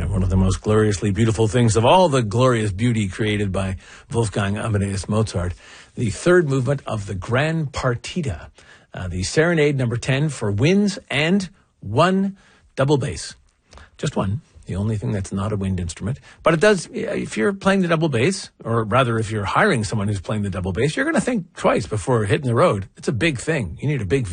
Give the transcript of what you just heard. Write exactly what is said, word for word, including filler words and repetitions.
one of the most gloriously beautiful things of all the glorious beauty created by Wolfgang Amadeus Mozart, the third movement of the Grand Partita, uh, the Serenade number ten for winds and one double bass. Just one. The only thing that's not a wind instrument. But it does, if you're playing the double bass, or rather if you're hiring someone who's playing the double bass, you're going to think twice before hitting the road. It's a big thing. You need a big